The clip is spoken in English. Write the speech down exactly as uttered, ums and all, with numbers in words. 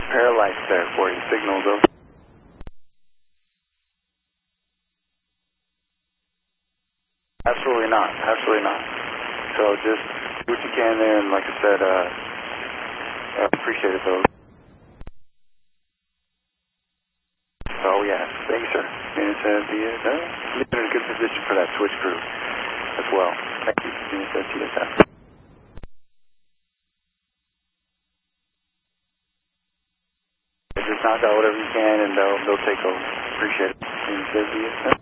Pair of lights there for you. Signals over. Absolutely not. Absolutely not. So just do what you can there, and like I said, uh, I appreciate it, though. That's all we ask. Thank you, sir. And it says the, uh, you're in a good position for that switch crew as well. Thank you. And it says T S F. Just knock out whatever you can, and they'll, they'll take over. Appreciate it. And it says T S F.